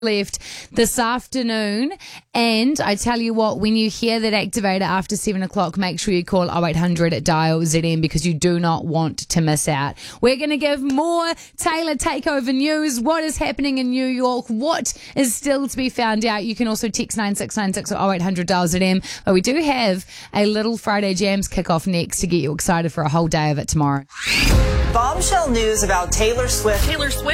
left this afternoon. And I tell you what, when you hear that activator after 7 o'clock, make sure you call 0800 dial ZM because you do not want to miss out. We're going to give more Taylor Takeover news. What is happening in New York? What is still to be found out? You can also text 9696 or 0800 dial ZM. But we do have a little Friday Jams kickoff next to get you excited for a whole day of it tomorrow. Bombshell news about Taylor Swift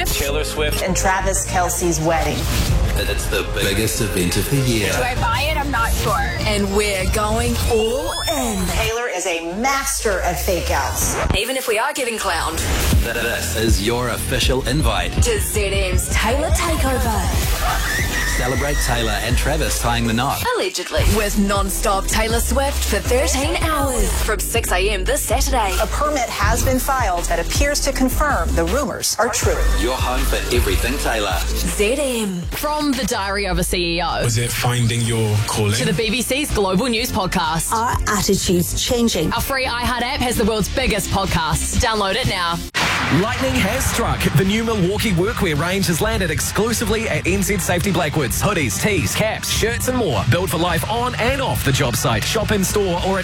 and Travis Kelce's wedding. It's the biggest event of the year. Do I buy it? I'm not sure. And we're going all in. Taylor is a master at fake outs. Even if we are getting clowned. This is your official invite. To ZM's Taylor Takeover. Celebrate Taylor and Travis tying the knot. Allegedly. With non-stop Taylor Swift for 13 hours. From 6 a.m. this Saturday. A permit has been filed that appears to confirm the rumors are true. Your home for everything Taylor. ZM. From the Diary of a CEO. Was it finding your calling? To the BBC's Global News Podcast. Our attitude's changing. Our free iHeart app has the world's biggest podcasts. Download it now. Lightning has struck. The new Milwaukee workwear range has landed exclusively at NZ Safety Blackwood's. Hoodies, tees, caps, shirts and more. Built for life on and off the job site. Shop in store or at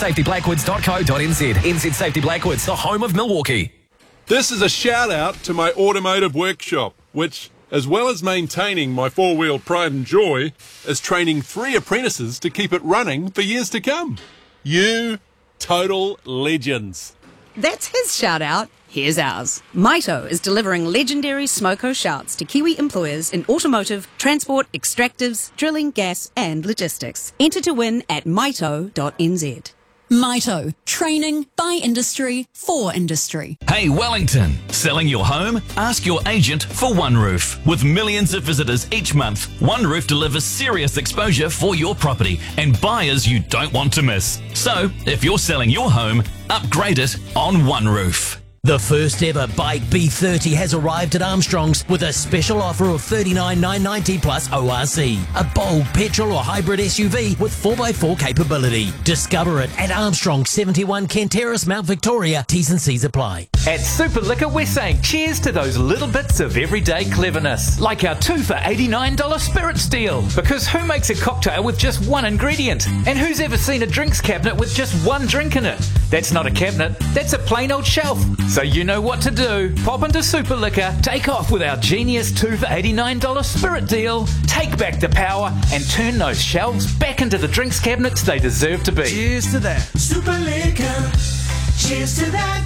nzsafetyblackwoods.co.nz. NZ Safety Blackwoods, the home of Milwaukee. This is a shout out to my automotive workshop, which, as well as maintaining my four-wheel pride and joy, is training 3 apprentices to keep it running for years to come. You total legends. That's his shout out. Here's ours. Maito is delivering legendary Smoko shouts to Kiwi employers in automotive, transport, extractives, drilling, gas and logistics. Enter to win at maito.nz. Maito, training by industry for industry. Hey Wellington, selling your home? Ask your agent for One Roof. With millions of visitors each month, One Roof delivers serious exposure for your property and buyers you don't want to miss. So, if you're selling your home, upgrade it on One Roof. The first ever Bike B30 has arrived at Armstrong's with a special offer of $39,990 plus ORC. A bold petrol or hybrid SUV with 4x4 capability. Discover it at Armstrong 71 Kent Terrace, Mount Victoria. T's and C's apply. At Super Liquor, we're saying cheers to those little bits of everyday cleverness. Like our 2 for $89 spirits deal. Because who makes a cocktail with just one ingredient? And who's ever seen a drinks cabinet with just one drink in it? That's not a cabinet, that's a plain old shelf. So you know what to do. Pop into Super Liquor, take off with our genius 2 for $89 spirit deal, take back the power and turn those shelves back into the drinks cabinets they deserve to be. Cheers to that. Super Liquor, cheers to that.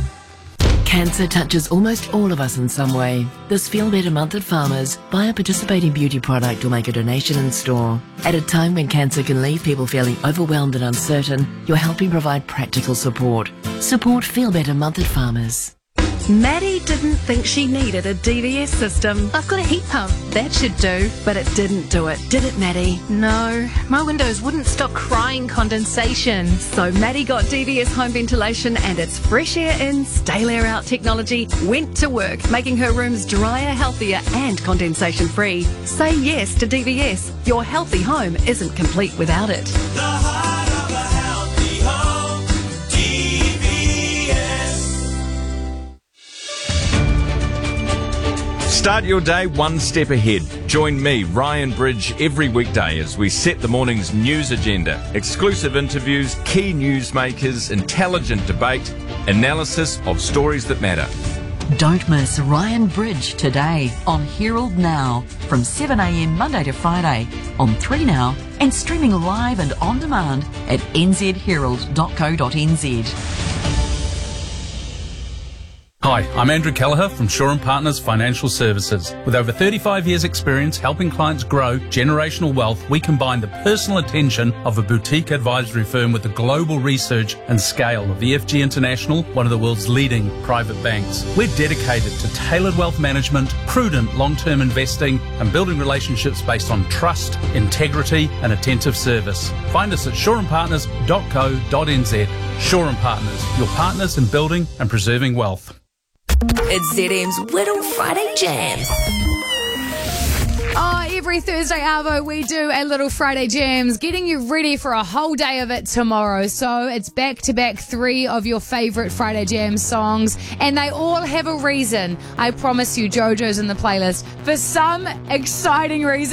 Cancer touches almost all of us in some way. This Feel Better Month at Farmers, buy a participating beauty product or make a donation in store. At a time when cancer can leave people feeling overwhelmed and uncertain, you're helping provide practical support. Support Feel Better Month at Farmers. Maddie didn't think she needed a DVS system. I've got a heat pump. That should do. But it didn't do it, did it, Maddie? No, my windows wouldn't stop crying condensation. So Maddie got DVS home ventilation and its fresh air in, stale air out technology went to work, making her rooms drier, healthier and condensation free. Say yes to DVS. Your healthy home isn't complete without it. The heart of a healthy home, DVS. Start your day one step ahead. Join me, Ryan Bridge, every weekday as we set the morning's news agenda. Exclusive interviews, key newsmakers, intelligent debate, analysis of stories that matter. Don't miss Ryan Bridge today on Herald Now from 7 a.m. Monday to Friday on 3 Now and streaming live and on demand at nzherald.co.nz. Hi, I'm Andrew Kelleher from Shaw & Partners Financial Services. With over 35 years' experience helping clients grow generational wealth, we combine the personal attention of a boutique advisory firm with the global research and scale of EFG International, one of the world's leading private banks. We're dedicated to tailored wealth management, prudent long-term investing, and building relationships based on trust, integrity, and attentive service. Find us at shawandpartners.co.nz. Shaw & Partners, your partners in building and preserving wealth. It's ZM's Little Friday Jams. Oh, every Thursday, Arvo, we do a little Friday Jams, getting you ready for a whole day of it tomorrow. So it's back-to-back 3 of your favourite Friday Jam songs, and they all have a reason. I promise you, JoJo's in the playlist for some exciting reason.